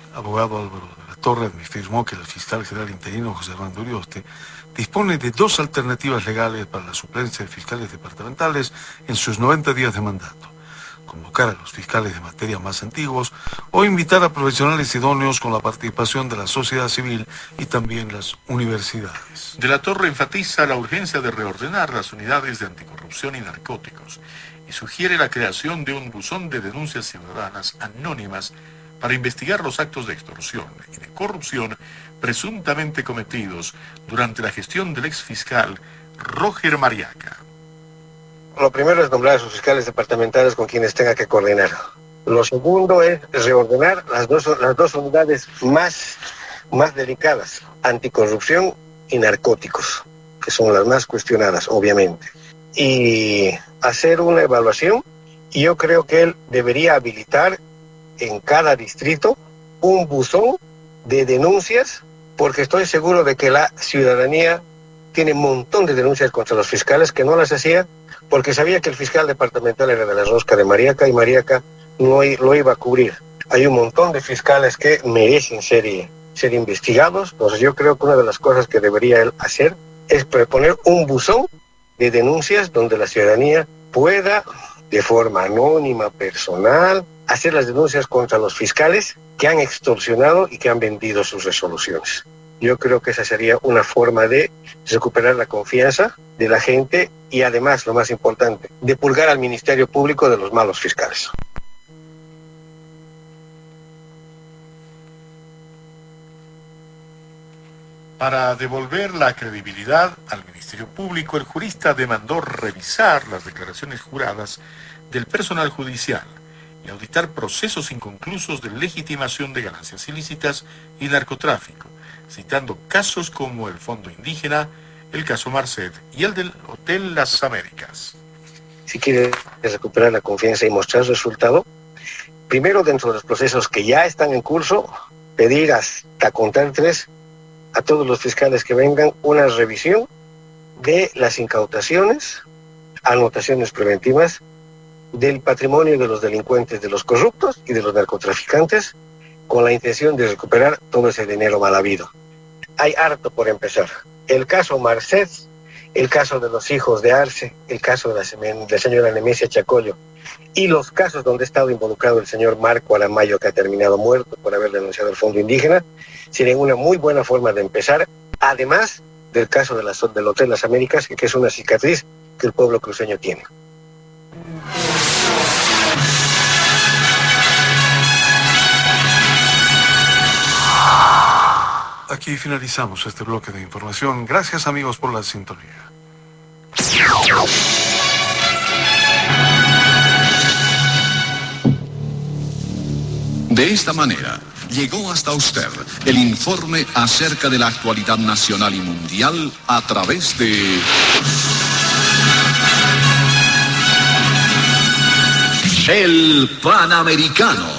abogado Álvaro de la Torre, me afirmó que el fiscal general interino José Armando Urioste dispone de 2 alternativas legales para la suplencia de fiscales departamentales en sus 90 días de mandato: convocar a los fiscales de materia más antiguos o invitar a profesionales idóneos con la participación de la sociedad civil y también las universidades. De la Torre enfatiza la urgencia de reordenar las unidades de anticorrupción y narcóticos y sugiere la creación de un buzón de denuncias ciudadanas anónimas para investigar los actos de extorsión y de corrupción presuntamente cometidos durante la gestión del exfiscal Roger Mariaca. Lo primero es nombrar a sus fiscales departamentales con quienes tenga que coordinar. Lo segundo es reordenar las dos unidades más delicadas, anticorrupción y narcóticos, que son las más cuestionadas, obviamente. Y hacer una evaluación, y yo creo que él debería habilitar en cada distrito un buzón de denuncias, porque estoy seguro de que la ciudadanía tiene un montón de denuncias contra los fiscales que no las hacía porque sabía que el fiscal departamental era de la rosca de Mariaca y Mariaca no lo iba a cubrir. Hay un montón de fiscales que merecen ser investigados. Entonces yo creo que una de las cosas que debería él hacer es proponer un buzón de denuncias donde la ciudadanía pueda, de forma anónima, personal, hacer las denuncias contra los fiscales que han extorsionado y que han vendido sus resoluciones. Yo creo que esa sería una forma de recuperar la confianza de la gente y además, lo más importante, de purgar al Ministerio Público de los malos fiscales. Para devolver la credibilidad al Ministerio Público, el jurista demandó revisar las declaraciones juradas del personal judicial y auditar procesos inconclusos de legitimación de ganancias ilícitas y narcotráfico, citando casos como el Fondo Indígena, el caso Marcet y el del Hotel Las Américas. Si quiere recuperar la confianza y mostrar resultado, primero dentro de los procesos que ya están en curso, pedir hasta contar 3 a todos los fiscales que vengan una revisión de las incautaciones, anotaciones preventivas del patrimonio de los delincuentes, de los corruptos y de los narcotraficantes, con la intención de recuperar todo ese dinero mal habido. Hay harto por empezar. El caso Marcet, el caso de los hijos de Arce, el caso de la señora Nemesia Chacollo y los casos donde ha estado involucrado el señor Marco Aramayo, que ha terminado muerto por haber denunciado el Fondo Indígena, sería una muy buena forma de empezar, además del caso del Hotel Las Américas, que es una cicatriz que el pueblo cruceño tiene. Aquí finalizamos este bloque de información. Gracias, amigos, por la sintonía. De esta manera, llegó hasta usted el informe acerca de la actualidad nacional y mundial a través de El Panamericano.